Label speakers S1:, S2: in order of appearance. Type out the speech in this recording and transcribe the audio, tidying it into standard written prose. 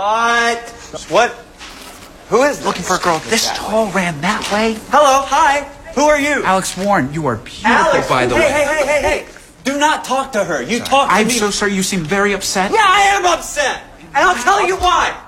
S1: What? What? Who is this?
S2: Looking for a girl this tall ran that way?
S1: Hello, hi. Who are you?
S2: Alex Warren, you are beautiful,
S1: Alex,
S2: by the way.
S1: Hey. Do not talk to her. You talk to me.
S2: I'm so sorry. You seem very upset.
S1: Yeah, I am upset. And I'll tell you why.